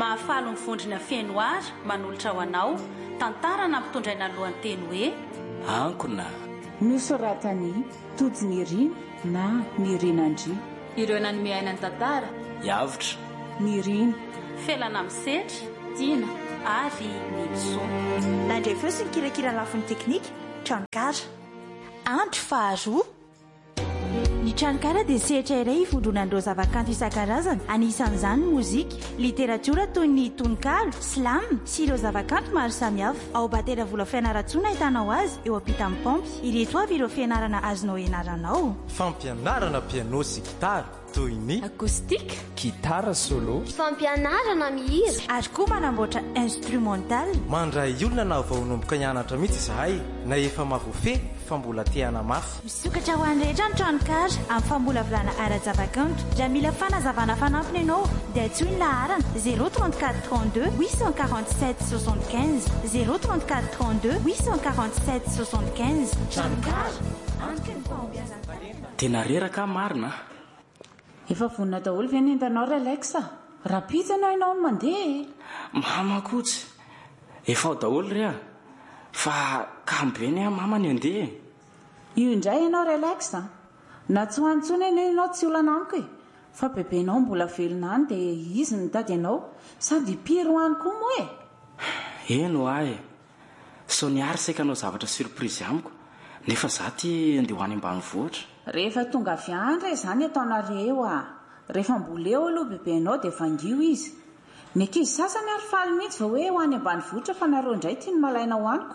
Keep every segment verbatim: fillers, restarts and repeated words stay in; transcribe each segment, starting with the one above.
mahafaly mivondrina fenoary manolotra ho anao tantara nampitondraina alohan'ny teny hoe ankona nosoratany tojo ny rina na ny rinandry ireo nanome aina ny tantara yavitra ny rina felana misetry tiana ary nyso nandray feo sy nikirakira lafin'ny teknika tranokara andro faharoa ny tranokara dia sehatra iray hivondronan'ireo zavakanto isan-karazany anisan'izany mozika literatiora toy ny tononkalo slam sy ireo zavakanto maro samihafa ao batera vola fianaratsona hitanao azy eo ampita amin'ny pampy ireto avy ireo fianarana azonao ianaranao fampianarana piano sy gitara toy ny akoustika gitara solo fampianarana mihira ary koa manamboatra instrumental mandray olona na vaonomboka hianatra mihitsy izahay na efa mahavofe fa mbola teana mafy misokatra ho any rehetra ny tranokara amin'ny famolavolana ara-javakanto raha mila fanazavana fanampiny ianao dia antsoiny laharana zéro trente-quatre trente-deux huit cent quarante-sept soixante-quinze zéro trente-quatre trente-deux huit cent quarante-sept soixante-quinze tranokara antoka ny fahombiazana tena reraka marina efa vonina daholo ve nendanao relaxa raha pitsana ianao no mandeha mama kotsy efa ao daholo rea fa kambeny a mama ny andeha io indray ianao relaxa na tsy hoantsona eny ianao tsy olana amiko e fa bebenao mbola velona any dia izy ny dady ianao sady piry ho any koa moa e eno ahy so niary saika anao zavatra surprise amiko nefa za ty andeha ho any ambanivohitra rehefa tonga avy andra izany ataonareo a rehefa mbola eo aloha bebenao dia vangio izy ny ankizy sasany ary faly mihitsy va hoe ho any ambanivohitra fa nareo indray tia ny malaina ho aniko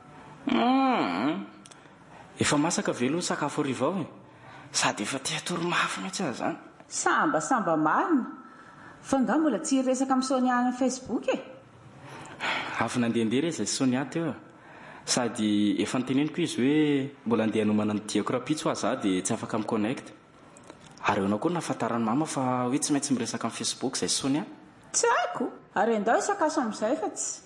efa masaka velo sakafo ariva ao e sady efa tia torimafi mihitsy azy zany samba samba marina fa nga mbola tsy resaka amin'ny Sonia any Facebook e afy nandehandeha re izay Sonia teo sady efa niteneniko izy hoe mbola andeha hanomana ny diako rapitso aza dia tsy afaka miconnect ary eonao koa nafantarany mama fa hoe tsy maintsy miresaka amin'ny Facebook izay Sonia tsy haiko ary andao isakaso amin'izay fa tsy